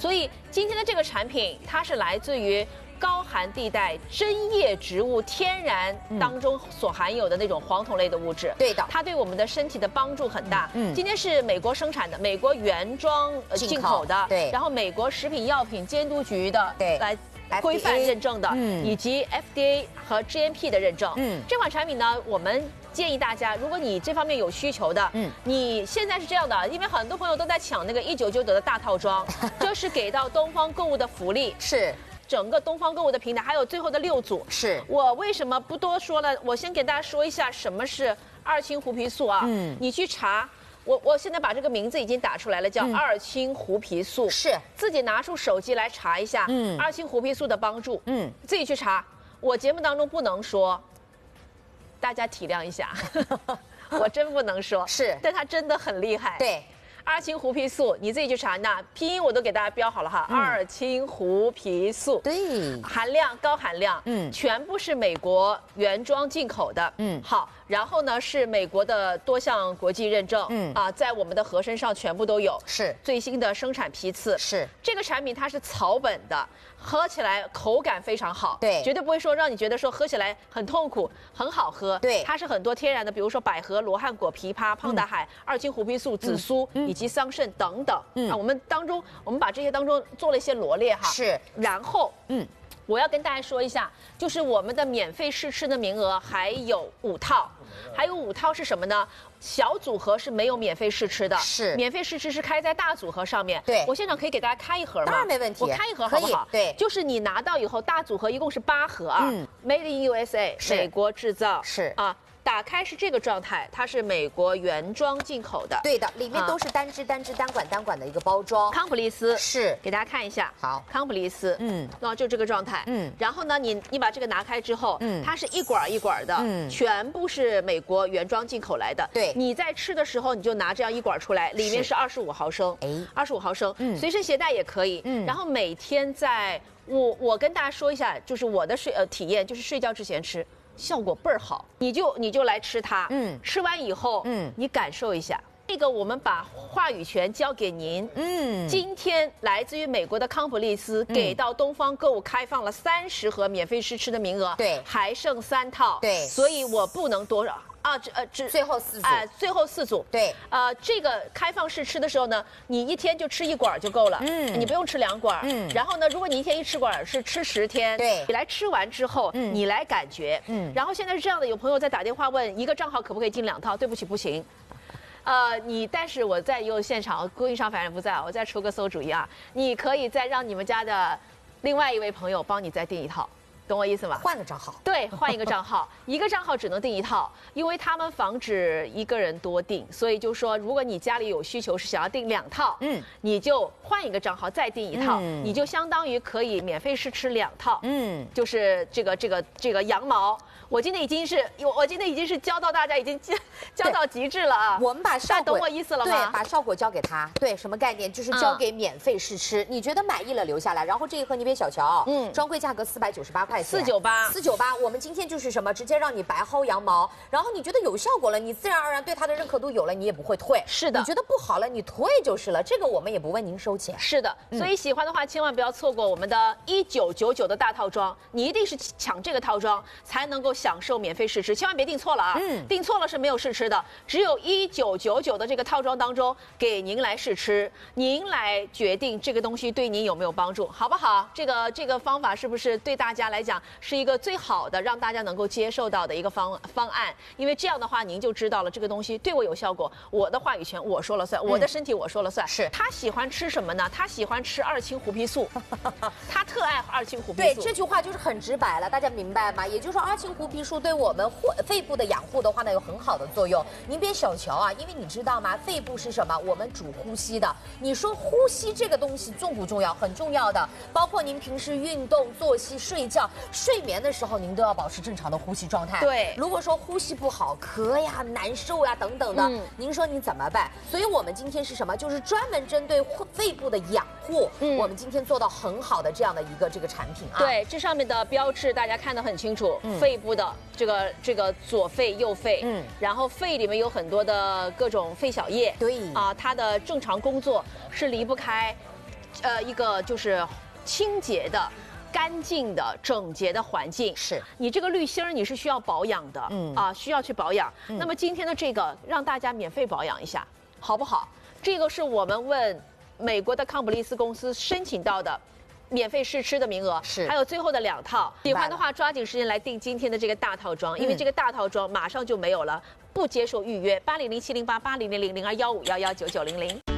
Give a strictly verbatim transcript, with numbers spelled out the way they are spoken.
所以今天的这个产品，它是来自于高寒地带针叶植物天然当中所含有的那种黄酮类的物质。 对的， 它对我们的身体的帮助很大。 嗯， 今天是美国生产的，美国原装呃进口的， 对， 然后美国食品药品监督局的， 对， 来。规范认证的， 嗯， 以及 F D A 和 G M P 的认证， 嗯， 这款产品呢，我们建议大家，如果你这方面有需求的，嗯，你现在是这样的，因为很多朋友都在抢那个一九九九的大套装，这是给到东方购物的福利， 是整个东方购物的平台，还有最后的六组， 是我为什么不多说了？我先给大家说一下什么是二氢胡皮素啊， 嗯， 你去查。我我现在把这个名字已经打出来了，叫二氢胡皮素。 是， 自己拿出手机来查一下，嗯，二氢胡皮素的帮助，嗯，自己去查。我节目当中不能说，大家体谅一下，我真不能说， 是， 但它真的很厉害。 对。 二氢胡皮素，你自己去查，那拼音我都给大家标好了哈。嗯、二氢胡皮素， 对， 含量高含量，嗯，全部是美国原装进口的，嗯，好，然后呢是美国的多项国际认证，嗯啊，在我们的盒身上全部都有， 是最新的生产批次， 是这个产品它是草本的，喝起来口感非常好， 对， 绝对不会说让你觉得说喝起来很痛苦，很好喝， 对， 它是很多天然的，比如说百合、罗汉果、枇杷、胖大海、嗯、二氢胡皮素、紫苏。嗯以及桑葚等等，嗯，啊，我们当中我们把这些当中做了一些罗列哈， 是， 然后，嗯，我要跟大家说一下，就是我们的免费试吃的名额还有五套，还有五套是什么呢？小组合是没有免费试吃的， 是， 免费试吃是开在大组合上面。 对， 我现场可以给大家开一盒吗？ 当然没问题， 我开一盒好不好？ 对， 就是你拿到以后，大组合一共是八盒啊，嗯 ，Made in U S A， 美国制造， 是啊。打开是这个状态，它是美国原装进口的， 对的，里面都是单支、单支、单管、单管的一个包装。 康普利斯是， 给大家看一下， 好， 康普利斯，嗯，哦，就这个状态，嗯，然后呢，你你把这个拿开之后，嗯，它是一管一管的，嗯，全部是美国原装进口来的， 对， 你在吃的时候你就拿这样一管出来，里面是二十五毫升，哎，二十五毫升，嗯，随身携带也可以，嗯，然后每天在我我跟大家说一下，就是我的睡呃体验，就是睡觉之前吃。效果倍儿好，你就你就来吃它，嗯，吃完以后，嗯，你感受一下。这个我们把话语权交给您，嗯，今天来自于美国的康普利斯、嗯、给到东方购物开放了三十盒免费试吃的名额， 对， 还剩三套， 对， 所以我不能多少。啊，这呃，这最后四组， 哎、呃，最后四组， 对， 呃，这个开放式吃的时候呢，你一天就吃一管就够了，嗯，你不用吃两管，嗯，然后呢，如果你一天一吃管是吃十天， 对， 你来吃完之后，嗯，你来感觉，嗯，然后现在是这样的，有朋友在打电话问一个账号可不可以进两套，对不起，不行。呃，你但是我在有现场，供应商反正不在，我再出个馊主意啊，你可以再让你们家的另外一位朋友帮你再订一套。懂我意思吗？ 换个账号， 对，换一个账号，一个账号只能订一套，因为他们防止一个人多订，所以就说，如果你家里有需求是想要订两套，嗯，你就换一个账号再订一套，嗯、你就相当于可以免费试吃两套，嗯，就是这个这个这个羊毛。我今天已经是，我我今天已经是教到大家已经教教到极致了啊！ 我们把效果， 懂我意思了吗？ 对，把效果交给他。对，什么概念？就是交给免费试吃，嗯、你觉得满意了留下来。然后这一盒你别小瞧，嗯，专柜价格四百九十八块钱， 四九八， 四九八。我们今天就是什么，直接让你白薅羊毛。然后你觉得有效果了，你自然而然对它的认可度有了，你也不会退。 是的， 你觉得不好了，你退就是了。这个我们也不问您收钱。 是的，所以喜欢的话千万不要错过我们的一九九九的大套装，你一定是抢这个套装才能够享受免费试吃。千万别订错了啊！嗯，订错了是没有试吃的，只有一九九九的这个套装当中给您来试吃，您来决定这个东西对您有没有帮助，好不好？这个这个方法是不是对大家来讲是一个最好的让大家能够接受到的一个方方案？因为这样的话，您就知道了这个东西对我有效果，我的话语权我说了算，我的身体我说了算。 是他喜欢吃什么呢？他喜欢吃二氢胡皮素，他特爱二氢胡皮素。 对，这句话就是很直白了，大家明白吗？也就是说，二氢胡皮素对我们肺部的养护的话呢，有很好的作用。您别小瞧啊，因为你知道吗？肺部是什么？我们主呼吸的。你说呼吸这个东西重不重要？很重要的。包括您平时运动、作息、睡觉、睡眠的时候，您都要保持正常的呼吸状态。 对， 如果说呼吸不好、咳呀、难受呀等等的，嗯、您说您怎么办？所以我们今天是什么？就是专门针对肺部的养护，嗯、我们今天做到很好的这样的一个这个产品啊。 对，这上面的标志大家看得很清楚，嗯、肺部的这个这个左肺、右肺，嗯，然后肺里面有很多的各种肺小叶， 对啊，它的正常工作是离不开呃一个就是清洁的。干净的、整洁的环境， 是你这个滤芯儿你是需要保养的，嗯啊，需要去保养。嗯、那么今天的这个让大家免费保养一下，好不好？这个是我们问美国的康普利斯公司申请到的。免费试吃的名额是， 还有最后的两套，喜欢的话抓紧时间来订今天的这个大套装，因为这个大套装马上就没有了，不接受预约，八零零七零八八零零零零二幺五幺幺九九零零。